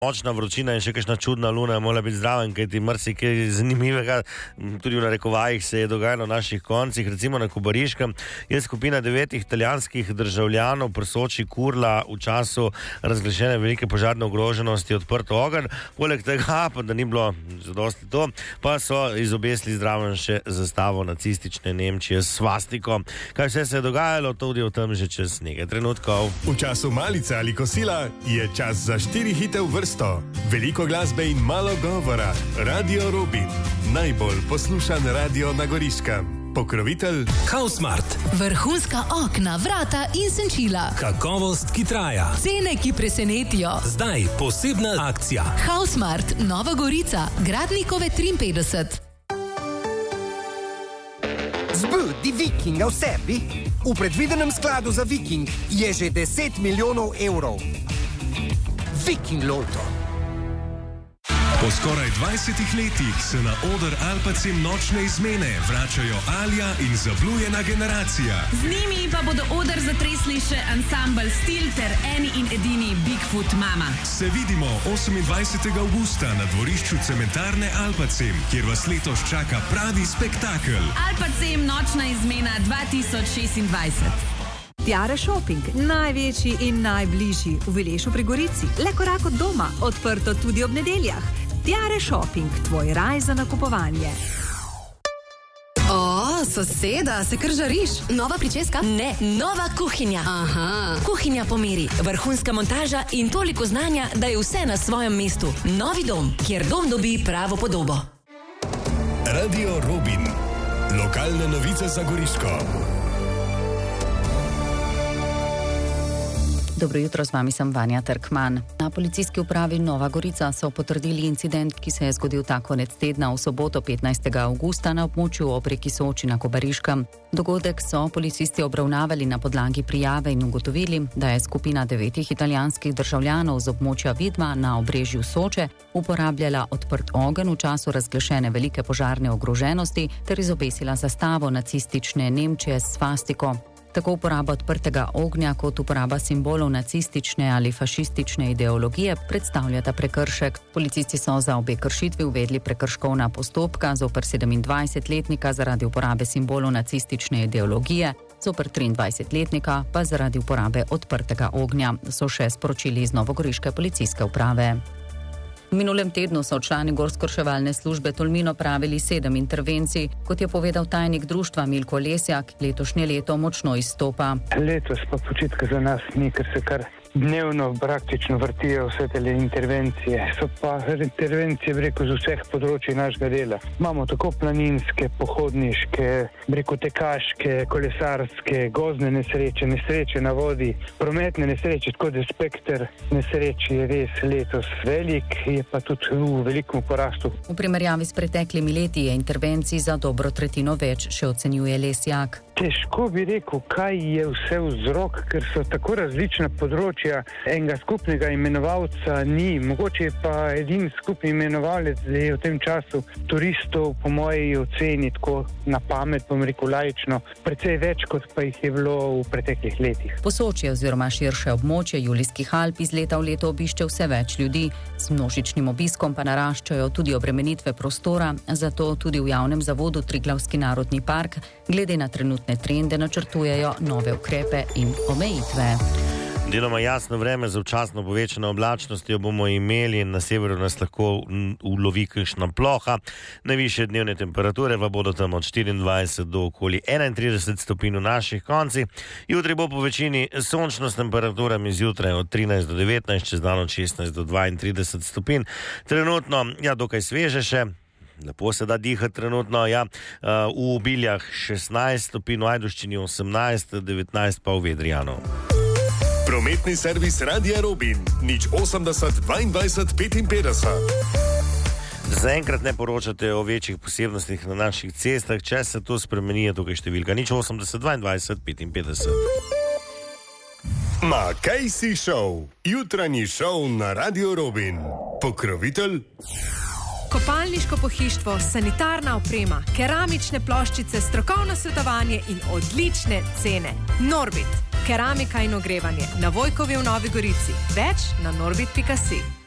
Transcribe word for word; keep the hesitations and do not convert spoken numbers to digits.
močna vročina in še kakšna čudna luna mora biti zraven, kaj ti marsikaj zanimivega, tudi v narekovajih se je dogajalo na naših koncih, recimo na Kobariškem, je skupina devetih italijanskih državljanov pri Soči kurla v času razglašene velike požarne ogroženosti odprt ogenj, poleg tega, pa da ni bilo zadosti to, pa so izobesili zraven še zastavo nacistične Nemčije s svastiko. Kaj vse se je dogajalo, tudi o tem že čez nekaj trenutkov. V času malice ali kosila je čas za štiri hite v vrsto. Veliko glasbe in malo govora. Radio Robin. Najbolj poslušan radio na Goriškem. Pokrovitelj Hausmart. Vrhunska okna, vrata in senčila. Kakovost, ki traja. Cene, ki presenetijo. Zdaj posebna akcija. Hausmart, Nova Gorica, Gradnikove triinpetdeset. Zbudi Vikinga v sebi? V predvidenem skladu za Viking je že deset milijonov evrov. Viking Loto. Po skoraj dvajsetih letih se na oder Alpacem nočne izmene vračajo Alja in zablujena generacija. Z njimi pa bodo oder zatresli še ansambel Stil ter eni in edini Bigfoot Mama. Se vidimo osemindvajsetega avgusta na dvorišču cementarne Alpacem, kjer vas letos čaka pravi spektakel. Alpacem nočna izmena dva tisoč šestindvajset. Tiare Shopping, največji in najbližji v Vilešu pri Gorici. Le korak od doma, odprto tudi ob nedeljah. Tiare Shopping, tvoj raj za nakupovanje. O, soseda, se kar žariš? Nova pričeska? Ne, nova kuhinja. Aha. Kuhinja po meri, vrhunska montaža in toliko znanja, da je vse na svojem mestu. Novi dom, kjer dom dobi pravo podobo. Radio Robin. Lokalne novice za Goriško. Dobro jutro, z vami sem Vanja Trkman. Na policijski upravi Nova Gorica so potrdili incident, ki se je zgodil ta konec tedna v soboto petnajstega avgusta na območju ob reki Soči na Kobariškem. Dogodek so policisti obravnavali na podlagi prijave in ugotovili, da je skupina devetih italijanskih državljanov z območja Vidma na obrežju Soče uporabljala odprt ogenj v času razglašene velike požarne ogroženosti ter izobesila zastavo nacistične Nemčije s svastiko. Tako uporaba odprtega ognja kot uporaba simbolov nacistične ali fašistične ideologije predstavljata prekršek. Policisti so za obe kršitvi uvedli prekrškovna postopka, zoper sedemindvajsetletnika zaradi uporabe simbolov nacistične ideologije, zoper triindvajsetletnika pa zaradi uporabe odprtega ognja, so še sporočili iz novogoriške policijske uprave. V minulem tednu so člani gorsko-reševalne službe Tolmin opravili sedem intervencij. Kot je povedal tajnik društva Milko Lesjak, letošnje leto močno izstopa. Letos pa počitka za nas ni, ker se kar dnevno praktično vrtijo vse te intervencije. So pa intervencije, breko, z vseh področij našega dela. Imamo tako planinske, pohodniške, breko, tekaške, kolesarske, gozdne nesreče, nesreče na vodi, prometne nesreče, tako da spekter nesreč je res letos velik, je pa tudi v velikem porastu. V primerjavi s preteklimi leti je intervencij za dobro tretjino več, še ocenjuje Lesjak. Težko bi rekel, kaj je vse vzrok, ker so tako različna področja, enega skupnega imenovalca ni. Mogoče je pa edin skupni imenovalec, da je v tem času turistov, po moji oceni, tako na pamet, bom rekel laično, precej več, kot pa jih je bilo v preteklih letih. Posočje oziroma širše območje Julijskih Alp iz leta v leto obišče vse več ljudi. S množičnim obiskom pa naraščajo tudi obremenitve prostora, zato tudi v javnem zavodu Triglavski narodni park glede na trenutne trende načrtujejo nove ukrepe in omejitve. Deloma jasno vreme z občasno povečano oblačnostjo bomo imeli in na severu nas lahko ulovi kakšna ploha. Najvišje dnevne temperature pa bodo tam od štiriindvajset do okoli enaintrideset stopinj v naših koncih. Jutri bo po večini sončno s temperaturami zjutraj od trinajst do devetnajst, čez dan od šestnajst do dvaintrideset stopinj. Trenutno, ja, dokaj sveže še. Lepo se da dihati trenutno, ja, v Biljah šestnajst stopinj, v Ajdovščini osemnajst, devetnajst pa v Vedrijanu. Prometni servis Radia Robin, nič osemdeset dvaindvajset petinpetdeset. Zaenkrat ne poročate o večjih posebnostih na naših cestah, če se to spremeni, je tukaj številka nič osemdeset dvaindvajset petinpetdeset. Ma kaj si šov? Jutranji šov na Radio Robin. Pokrovitelj Kopalniško pohištvo, sanitarna oprema, keramične ploščice, strokovno svetovanje in odlične cene. Norbit, keramika in ogrevanje na Vojkovi v Novi Gorici. Več na norbit pika si.